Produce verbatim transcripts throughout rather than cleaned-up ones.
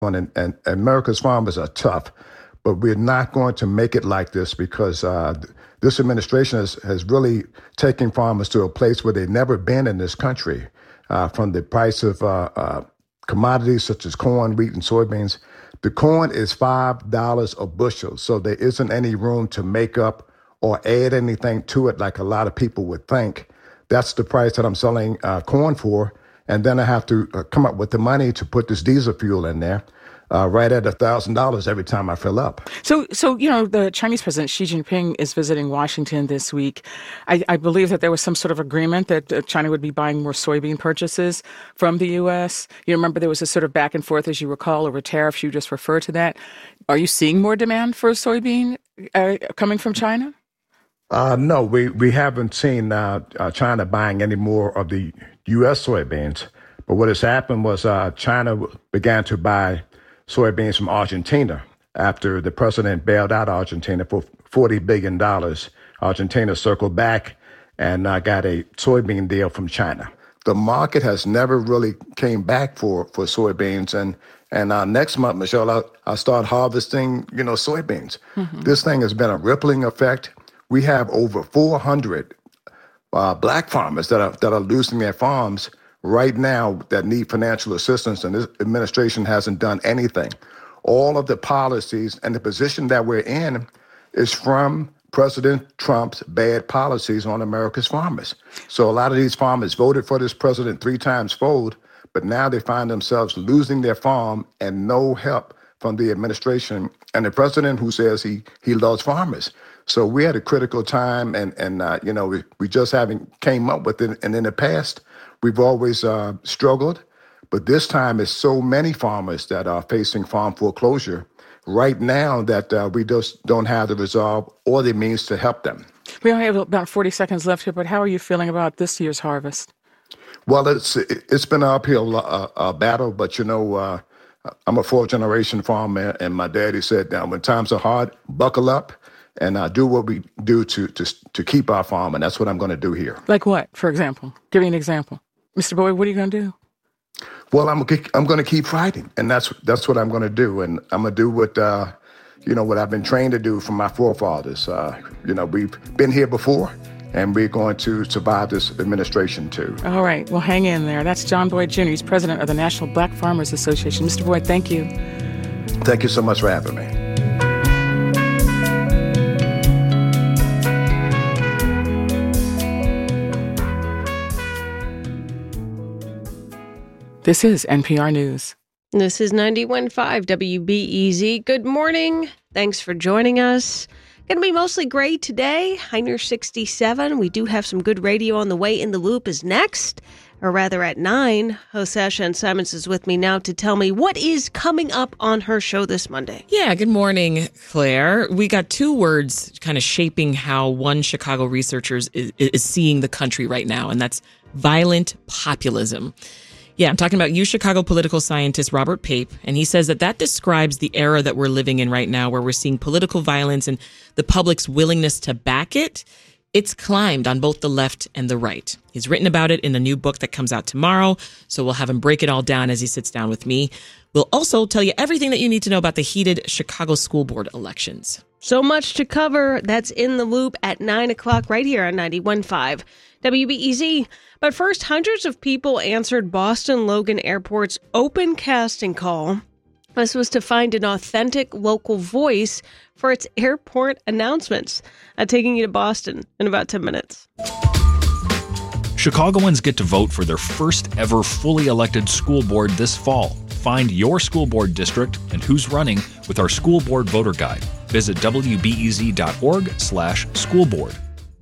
And, and, and America's farmers are tough, but we're not going to make it like this because uh, this administration has, has really taken farmers to a place where they've never been in this country. Uh, from the price of uh, uh, commodities such as corn, wheat, and soybeans. The corn is five dollars a bushel, so there isn't any room to make up or add anything to it like a lot of people would think. That's the price that I'm selling uh, corn for, and then I have to uh, come up with the money to put this diesel fuel in there. Uh, right at one thousand dollars every time I fill up. So, so you know, the Chinese President Xi Jinping is visiting Washington this week. I, I believe that there was some sort of agreement that uh, China would be buying more soybean purchases from the U S. You remember there was a sort of back and forth, as you recall, over tariffs. You just referred to that. Are you seeing more demand for soybean uh, coming from China? Uh, no, we, we haven't seen uh, uh, China buying any more of the U S soybeans. But what has happened was uh, China began to buy soybeans from Argentina after the president bailed out Argentina for forty billion dollars. Argentina circled back and uh, got a soybean deal from China. The market has never really came back for, for soybeans. And and uh, next month, Michelle, I'll, I'll start harvesting, you know, soybeans. Mm-hmm. This thing has been a rippling effect. We have over four hundred uh, black farmers that are that are losing their farms right now that need financial assistance, and this administration hasn't done anything. All of the policies and the position that we're in is from President Trump's bad policies on America's farmers. So a lot of these farmers voted for this president three times fold, but now they find themselves losing their farm and no help from the administration and the president who says he he loves farmers. So we're at a critical time, and, and uh, you know, we, we just haven't came up with it. And in the past, we've always uh, struggled, but this time it's so many farmers that are facing farm foreclosure right now that uh, we just don't have the resolve or the means to help them. We only have about forty seconds left here, but how are you feeling about this year's harvest? Well, it's it's been an uphill uh, uh, battle, but you know, uh, I'm a fourth generation farmer, and my daddy said, "Now, when times are hard, buckle up and uh, do what we do to to to keep our farm," and that's what I'm going to do here. Like what, for example? Give me an example. Mister Boyd, what are you going to do? Well, I'm I'm going to keep fighting, and that's that's what I'm going to do, and I'm going to do what uh, you know what I've been trained to do from my forefathers. Uh, you know, we've been here before, and we're going to survive this administration too. All right, well, hang in there. That's John Boyd Junior He's president of the National Black Farmers Association. Mister Boyd, thank you. Thank you so much for having me. This is N P R News. This is ninety-one point five W B E Z. Good morning. Thanks for joining us. Going to be mostly gray today. High near sixty-seven. We do have some good radio on the way. In the Loop is next, or rather at nine. Host Sasha Simons is with me now to tell me what is coming up on her show this Monday. Yeah, good morning, Claire. We got two words kind of shaping how one Chicago researcher is, is seeing the country right now, and that's violent populism. Yeah, I'm talking about U Chicago political scientist Robert Pape, and he says that that describes the era that we're living in right now, where we're seeing political violence and the public's willingness to back it. It's climbed on both the left and the right. He's written about it in a new book that comes out tomorrow, so we'll have him break it all down as he sits down with me. We'll also tell you everything that you need to know about the heated Chicago school board elections. So much to cover. That's In the Loop at nine o'clock right here on ninety-one point five W B E Z. But first, hundreds of people answered Boston Logan Airport's open casting call. This was to find an authentic local voice for its airport announcements. I'm taking you to Boston in about ten minutes. Chicagoans get to vote for their first ever fully elected school board this fall. Find your school board district and who's running with our school board voter guide. Visit W B E Z dot org slash school board.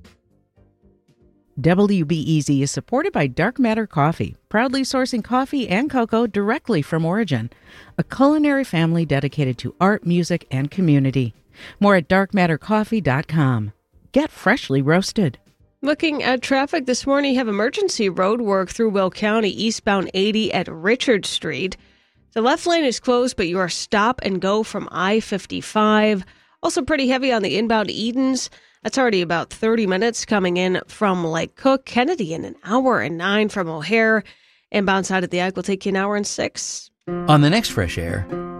W B E Z is supported by Dark Matter Coffee, proudly sourcing coffee and cocoa directly from origin, a culinary family dedicated to art, music, and community. More at dark matter coffee dot com. Get freshly roasted. Looking at traffic this morning, you have emergency road work through Will County, eastbound eighty at Richard Street. The left lane is closed, but you are stop and go from I fifty-five. Also pretty heavy on the inbound Edens. That's already about thirty minutes coming in from Lake Cook. Kennedy in an hour and nine from O'Hare. Inbound side of the Ike will take you an hour and six. On the next Fresh Air,